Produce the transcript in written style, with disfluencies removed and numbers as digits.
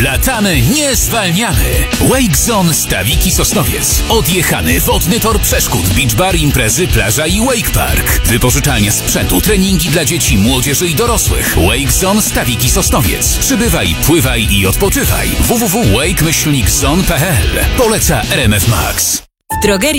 Latamy, nie zwalniamy. Wake Zone Stawiki Sosnowiec. Odjechany wodny tor przeszkód, beach bar, imprezy, plaża i wake park. Wypożyczalnia sprzętu, treningi dla dzieci, młodzieży i dorosłych. Wake Zone Stawiki Sosnowiec. Przybywaj, pływaj i odpoczywaj. www.wake-zone.pl. Poleca RMF Max. W drogerii